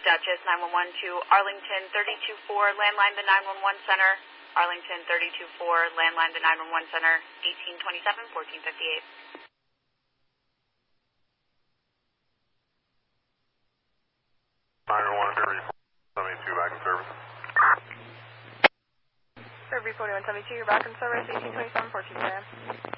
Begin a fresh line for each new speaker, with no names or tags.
Duchess 911 to Arlington 324, landline the 911 center. Arlington 324, landline the 911 center, 1827, 1458.
911, back in service.
Fairview 4172, you're back in service, 1827, 14 plan.